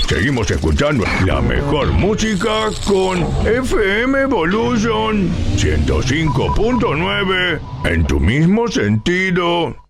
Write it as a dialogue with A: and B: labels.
A: Seguimos escuchando la mejor música con FM Evolution 105.9 en tu mismo sentido.